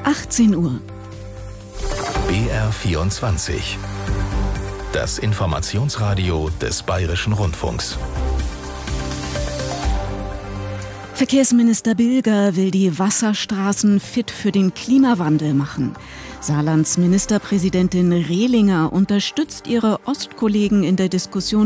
18 Uhr. BR24. Das Informationsradio des Bayerischen Rundfunks. Verkehrsminister Bilger will die Wasserstraßen fit für den Klimawandel machen. Saarlands Ministerpräsidentin Rehlinger unterstützt ihre Ostkollegen in der Diskussion